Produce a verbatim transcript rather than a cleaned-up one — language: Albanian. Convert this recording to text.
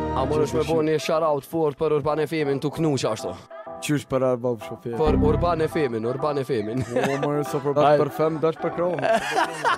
Amorux me boni shout-out for për Urban F M-in tu knusha ashtu. Qysh për arbab shofer. Për Urban F M-in, Urban F M-in. O, mërë, so për për fem dash për krohë.